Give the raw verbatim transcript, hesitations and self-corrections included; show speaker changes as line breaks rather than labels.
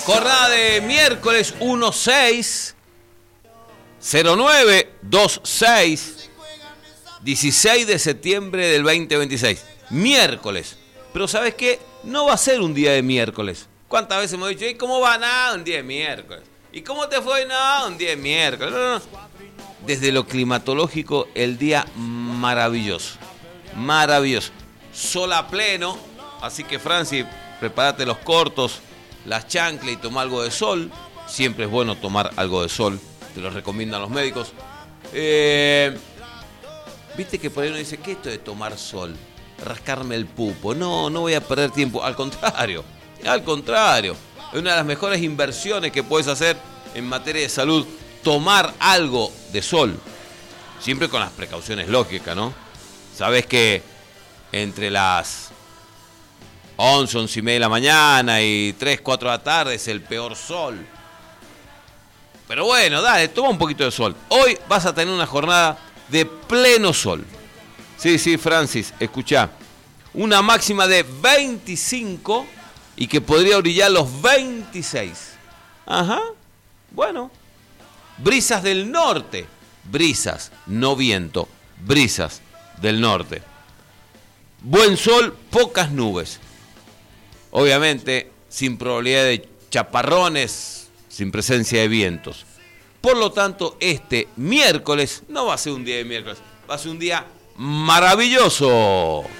Jornada de miércoles uno seis cero nueve veintiséis, dieciséis de septiembre del veinte veintiséis. Miércoles. Pero ¿sabes qué? No va a ser un día de miércoles. ¿Cuántas veces hemos dicho, ¿y cómo va? Nada, un día de miércoles. ¿Y cómo te fue? No, un día de miércoles. No, no. Desde lo climatológico, el día maravilloso. Maravilloso. Sol a pleno. Así que, Francis, prepárate los cortos, las chanclas y toma algo de sol. Siempre es bueno tomar algo de sol. Te lo recomiendan los médicos. Eh, Viste que por ahí uno dice, ¿qué es esto de tomar sol? Rascarme el pupo. No, no voy a perder tiempo. Al contrario. Al contrario. Es una de las mejores inversiones que puedes hacer en materia de salud. Tomar algo de sol. Siempre con las precauciones lógicas, ¿no? Sabes que entre las once, once y media de la mañana y tres, cuatro de la tarde es el peor sol. Pero bueno, dale, toma un poquito de sol. Hoy vas a tener una jornada de pleno sol. Sí, sí, Francis, escuchá. Una máxima de veinticinco y que podría brillar los veintiséis. Ajá, bueno. Brisas del norte. Brisas, no viento. Brisas del norte. Buen sol, pocas nubes. Obviamente, sin probabilidad de chaparrones, sin presencia de vientos. Por lo tanto, este miércoles no va a ser un día de miércoles, va a ser un día maravilloso.